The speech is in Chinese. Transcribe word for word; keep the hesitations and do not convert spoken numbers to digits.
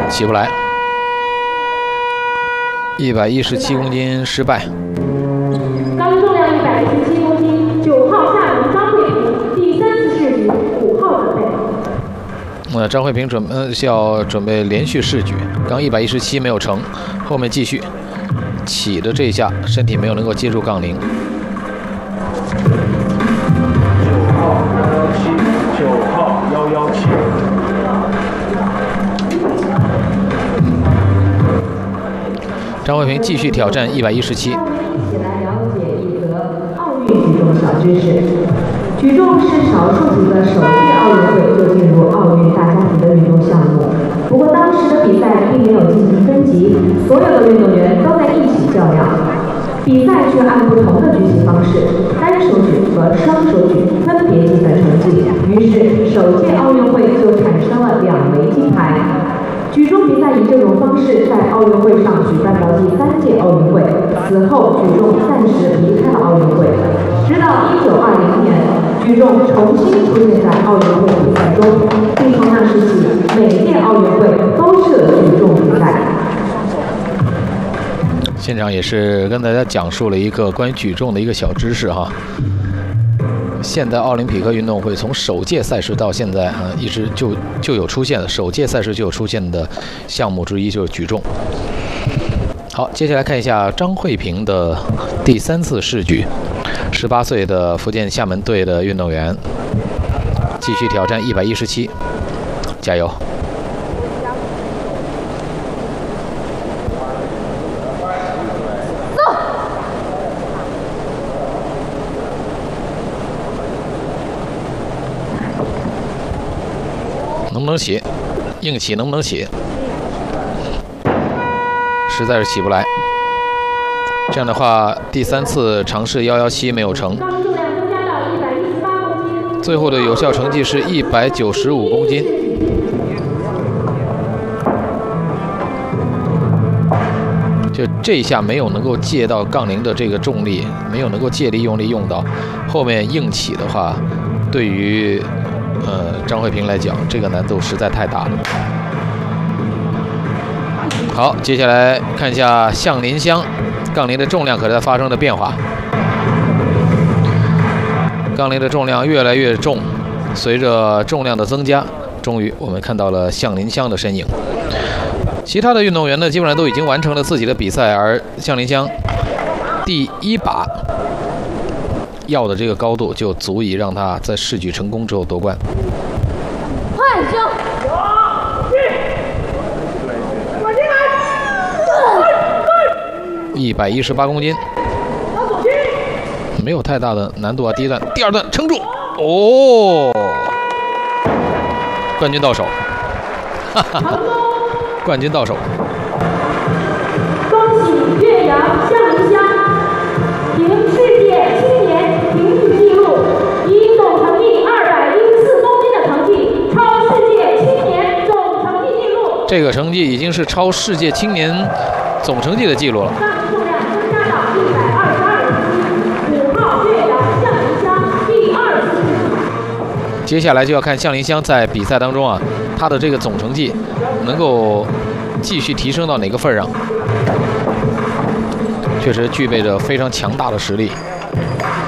起不来，一百一十七公斤失败。 刚重量一百一十七公斤，九号下轮张慧萍第三次试举，五号准备。 那张慧萍准呃要准备连续试举，刚一百一十七没有成，后面继续起的这一下身体没有能够接住杠铃。 九号幺幺七，九号幺幺七。 张慧萍继续挑战一百一十七。 一起来了解一则奥运举重小知识。举重是少数几个首届奥运会就进入奥运大家庭的运动项目。不过当时的比赛并没有进行分级，所有的运动员都在一起较量。比赛却按不同的举起方式，单手举和双手举分别计算成绩。于是首届奥运会就产生了两枚金牌。举重比赛以这种方式在奥运会上举办到第三届奥运会，此后举重暂时离开了奥运会，直到一九二零年，举重重新出现在奥运会比赛中，并从那时起，每届奥运会都设举重比赛。 现场也是跟大家讲述了一个关于举重的一个小知识哈。现代奥林匹克运动会从首届赛事到现在啊，一直就就有出现的首届赛事就有出现的项目之一就是举重。好，接下来看一下张慧萍的第三次试举，十八岁的福建厦门队的运动员，继续挑战一百一十七，加油！能不能起？硬起能不能起？实在是起不来。这样的话，第三次尝试幺幺七没有成。最后的有效成绩是一百九十五公斤。就这一下没有能够借到杠铃的这个重力，没有能够借力用力用到，后面硬起的话，对于呃，张慧萍来讲，这个难度实在太大了。好，接下来看一下向林香，杠铃的重量可在发生了变化。杠铃的重量越来越重，随着重量的增加，终于我们看到了向林香的身影。其他的运动员呢，基本上都已经完成了自己的比赛，而向林香第一把要的这个高度就足以让他在试举成功之后夺冠。 快就一百一十八公斤，没有太大的难度啊。第一段、第二段撑住，哦，冠军到手，哈哈哈，冠军到手。 恭喜岳阳向林香凭世界青年评举纪录，以总成绩二百一十四公斤的成绩超世界青年总成绩纪录。 这个成绩已经是超世界青年总成绩的记录了。 杠重量增加到一百二十二公斤，五号岳阳向林香第二次。 接下来就要看向林香在比赛当中啊，她的这个总成绩能够继续提升到哪个份上。确实具备着非常强大的实力。